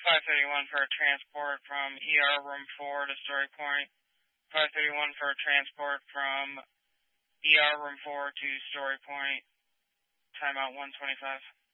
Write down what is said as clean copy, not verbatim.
531 for a transport from ER room 4 to Story Point. 531 for a transport from ER room 4 to Story Point. Timeout 125.